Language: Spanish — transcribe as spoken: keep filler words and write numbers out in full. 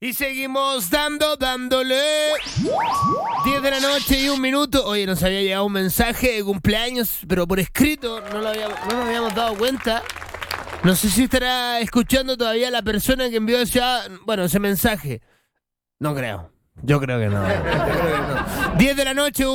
Y seguimos dando, dándole. diez de la noche y un minuto. Oye, nos había llegado un mensaje de cumpleaños, pero por escrito, no, lo habíamos, no nos habíamos dado cuenta. No sé si estará escuchando todavía la persona que envió ese, bueno, ese mensaje. No creo. Yo creo que no. Yo creo que no. diez de la noche.